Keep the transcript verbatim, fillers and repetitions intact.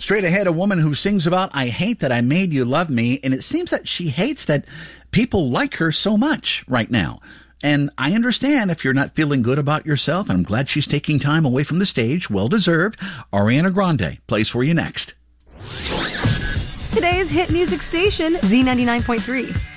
Straight ahead, a woman who sings about, I hate that I made you love me, and it seems that she hates that people like her so much right now. And I understand if you're not feeling good about yourself, and I'm glad she's taking time away from the stage. Well-deserved. Ariana Grande plays for you next. Today's hit music station, Z ninety-nine point three.